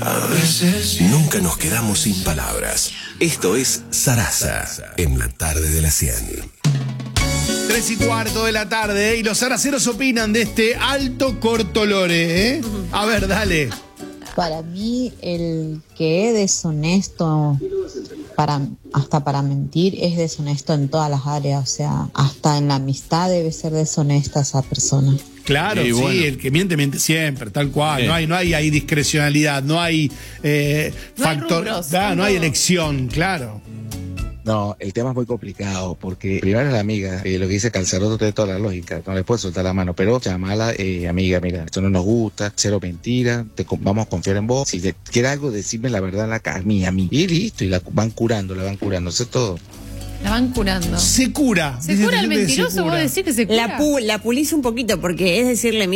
A veces nunca nos quedamos sin palabras. Esto es Sarasa, en la tarde de la 100. 3:15 de la tarde, y los zaraceros opinan de este alto cortolore, ¿eh? A ver, dale. Para mí, el que es deshonesto, hasta para mentir, es deshonesto en todas las áreas. O sea, hasta en la amistad debe ser deshonesta esa persona. Claro, sí, bueno. El que miente, miente siempre, tal cual. Sí. No hay ahí discrecionalidad, no hay factor, no hay elección, claro. No, el tema es muy complicado porque primero es la amiga, lo que dice Calzaroto tiene toda la lógica, no le puedes soltar la mano, pero llamala, amiga, mira, esto no nos gusta, cero mentira, vamos a confiar en vos, si te quiere algo, decime la verdad en la cara, a mí, y listo, y la van curando, eso es todo. La van curando. Se cura. ¿Se cura el mentiroso? Vos decís que se cura. La pulís un poquito porque es decirle,